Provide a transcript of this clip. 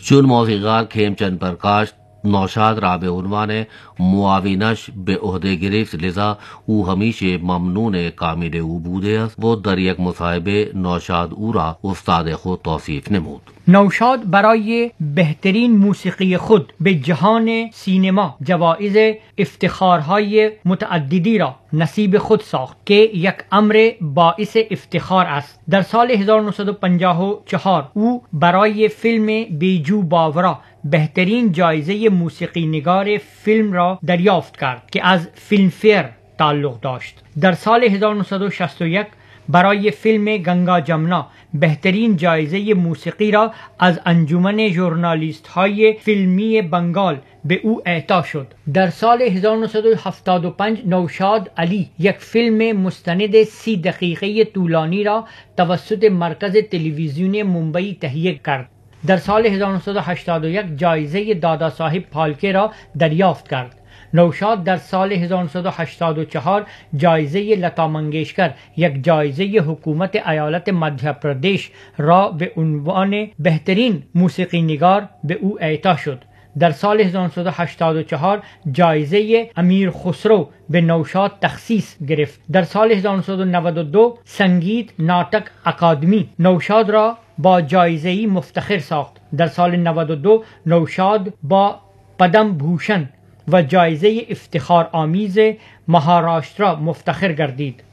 चुन मौसीक़ार खेमचंद प्रकाश नौशाद राब उन्वान मुआविनश बे ओहदे गिरफ्त लिजा ऊ हमीशे ममनून कामिल उबूदे वो दर एक मुसाहिबे नौशाद ऊरा उस्ताद खुद तौसीफ नमूद। नौशाद برای بهترین موسیقی خود به جهان سینما جوایز افتخارهای متعددی را نصیب خود ساخت که یک امر باعث افتخار است. در سال 1954 او برای فیلم بیجو باورا بهترین جایزه موسیقی نگار فیلم را دریافت کرد که از فیلمفیر تعلق داشت. در سال 1961 برای فیلم گنگا جمنا بهترین جایزه موسیقی را از انجمن ژورنالیست های فیلمی بنگال به او اعطا شد. در سال 1975 نوشاد علی یک فیلم مستند 30 دقیقه طولانی را توسط مرکز تلویزیون ممبئی تهیه کرد. در سال 1981 جایزه دادا صاحب پالکه را دریافت کرد. نوشاد در سال 1984 جایزه لتا منگیشکر یک جایزه حکومت ایالت مدھیہ پردیش را به عنوان بهترین موسیقی نگار به او اعطا شد. در سال 1984 جایزه امیر خسرو به نوشاد تخصیص گرفت. در سال 1992 سنگیت ناٹک اکادمی نوشاد را با جایزه‌ای مفتخر ساخت. در سال 92 نوشاد با پدم بھوشن و جایزه افتخار آمیز مهاراشترا مفتخر گردید.